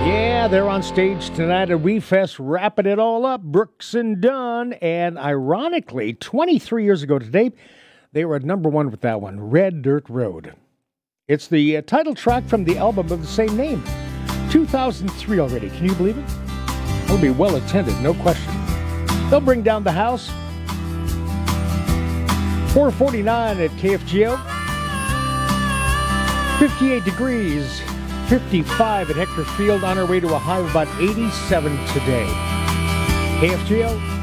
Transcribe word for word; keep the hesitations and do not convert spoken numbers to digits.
Yeah, they're on stage tonight at WeFest, wrapping it all up, Brooks and Dunn. And ironically, twenty-three years ago today, they were at number one with that one, Red Dirt Road. It's the uh, title track from the album of the same name. two thousand three already, can you believe it? It'll be well attended, no question. They'll bring down the house. four forty-nine at K F G O. fifty-eight degrees. fifty-five at Hector Field, on our way to a high of about eighty-seven today. K F G O.